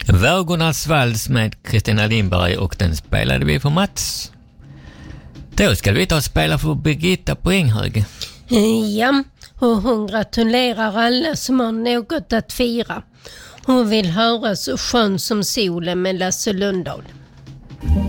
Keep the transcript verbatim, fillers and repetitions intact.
Vågornas vals med Kristina Lindberg, och den spelade vi för Mats. Då ska vi ta och spela för Birgitta Poänghög. Ja, och hon gratulerar alla som har något att fira. Hon vill höra Så skön som solen med Lasse Lundahl.